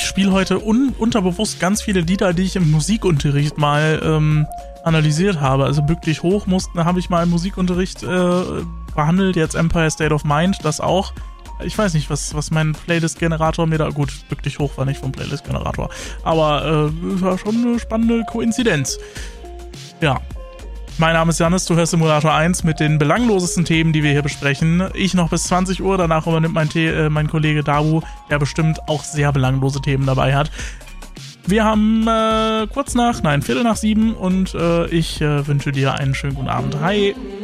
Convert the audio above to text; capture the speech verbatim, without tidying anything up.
spiele heute un- unterbewusst ganz viele Lieder, die ich im Musikunterricht mal ähm, analysiert habe. Also Bück dich hoch mussten, habe ich mal im Musikunterricht äh, behandelt, jetzt Empire State of Mind, das auch. Ich weiß nicht, was, was mein Playlist-Generator mir da... Gut, Bück dich hoch war nicht vom Playlist-Generator. Aber äh, war schon eine spannende Koinzidenz. Ja. Mein Name ist Jannis, du hörst Simulator eins mit den belanglosesten Themen, die wir hier besprechen. Ich noch bis zwanzig Uhr, danach übernimmt mein, The- äh, mein Kollege Dabu, der bestimmt auch sehr belanglose Themen dabei hat. Wir haben äh, kurz nach, nein, Viertel nach sieben und äh, ich äh, wünsche dir einen schönen guten Abend. Hi!